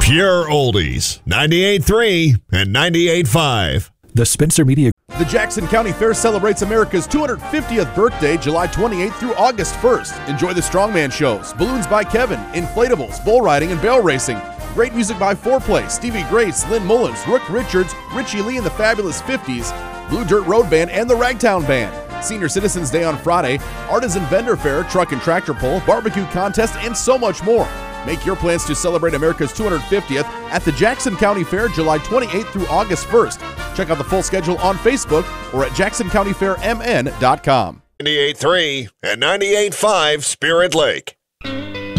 Pure oldies. 98.3 and 98.5. The Spencer Media. The Jackson County Fair celebrates America's 250th birthday July 28th through August 1st. Enjoy the strongman shows, balloons by Kevin, inflatables, bull riding, and bale racing. Great music by Foreplay, Stevie Grace, Lynn Mullins, Rook Richards, Richie Lee and the Fabulous 50s, Blue Dirt Road Band, and the Ragtown Band. Senior Citizens Day on Friday, Artisan Vendor Fair, Truck and Tractor Pull, Barbecue Contest, and so much more. Make your plans to celebrate America's 250th at the Jackson County Fair July 28th through August 1st. Check out the full schedule on Facebook or at jacksoncountyfairmn.com. 98.3 and 98.5 Spirit Lake.